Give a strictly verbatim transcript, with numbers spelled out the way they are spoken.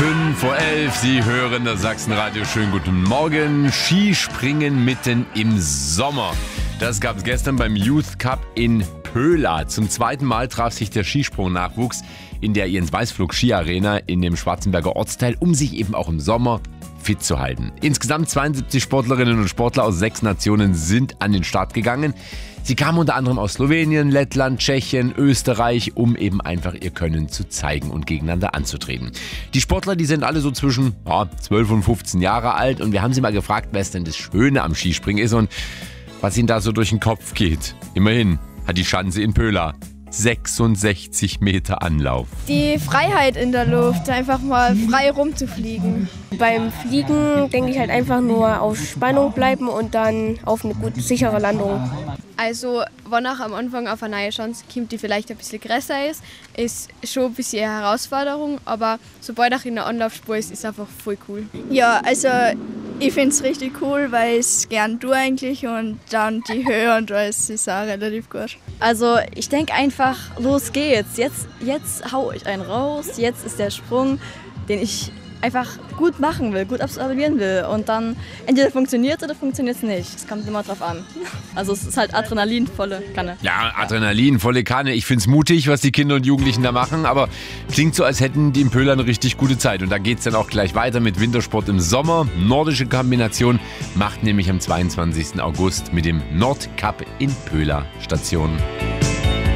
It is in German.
Fünf vor elf, Sie hören das Sachsenradio. Schönen guten Morgen. Skispringen mitten im Sommer. Das gab es gestern beim Youth Cup in Pöhla. Zum zweiten Mal traf sich der Skisprung-Nachwuchs in der Jens Weißflug Skiarena in dem Schwarzenberger Ortsteil, um sich eben auch im Sommer fit zu halten. Insgesamt zweiundsiebzig Sportlerinnen und Sportler aus sechs Nationen sind an den Start gegangen. Sie kamen unter anderem aus Slowenien, Lettland, Tschechien, Österreich, um eben einfach ihr Können zu zeigen und gegeneinander anzutreten. Die Sportler, die sind alle so zwischen ja, zwölf und fünfzehn Jahre alt, und wir haben sie mal gefragt, was denn das Schöne am Skispringen ist und was ihnen da so durch den Kopf geht. Immerhin hat die Schanze in Pöhla sechsundsechzig Meter Anlauf. Die Freiheit in der Luft, einfach mal frei rumzufliegen. Beim Fliegen denke ich halt einfach nur auf Spannung bleiben und dann auf eine gute, sichere Landung. Also, wenn auch am Anfang auf eine neue Chance kommt, die vielleicht ein bisschen größer ist, ist schon ein bisschen eine Herausforderung, aber sobald auch in der Anlaufspur ist, ist es einfach voll cool. Ja, also ich finde es richtig cool, weil ich es gern tue eigentlich, und dann die Höhe und alles ist auch relativ gut. Also ich denke einfach, los geht's, jetzt, jetzt hau ich einen raus, jetzt ist der Sprung, den ich einfach gut machen will, gut absolvieren will, und dann entweder funktioniert es oder funktioniert es nicht. Es kommt immer drauf an. Also es ist halt Adrenalin volle Kanne. Ja, Adrenalin volle Kanne. Ich finde es mutig, was die Kinder und Jugendlichen da machen, aber klingt so, als hätten die in Pöhla eine richtig gute Zeit. Und da geht es dann auch gleich weiter mit Wintersport im Sommer. Nordische Kombination macht nämlich am zweiundzwanzigsten August mit dem Nordcup in Pöhla Station.